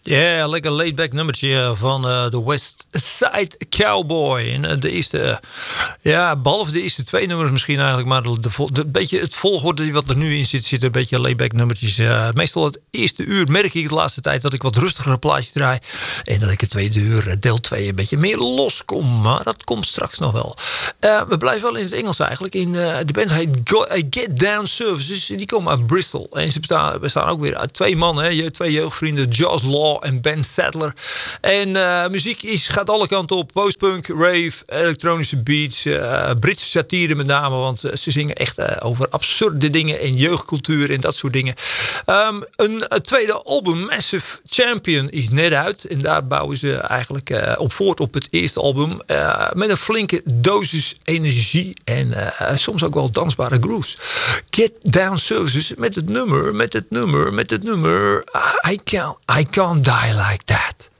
Ja, lekker laid-back nummertje van de West Side Cowboy. En de eerste, behalve de eerste twee nummers misschien eigenlijk, maar beetje het volgorde wat er nu in zit een beetje laid-back nummertjes. Meestal het eerste uur merk ik de laatste tijd dat ik wat rustigere plaatjes draai. En dat ik het tweede uur, deel 2, een beetje meer loskom. Maar dat komt straks nog wel. We blijven wel in het Engels eigenlijk. De band heet Get Down Services. Die komen uit Bristol. En ze bestaan ook weer uit twee mannen. Twee jeugdvrienden, Josh Law en Ben Sadler. En muziek gaat alle kanten op. Postpunk, rave, elektronische beats, Britse satire met name. Want ze zingen echt over absurde dingen en jeugdcultuur en dat soort dingen. Een tweede album, Massive Champion, is net uit. En daar bouwen ze eigenlijk op voort op het eerste album. Met een flinke dosis energie en soms ook wel dansbare grooves. Get Down Services met het nummer. I can't die like that.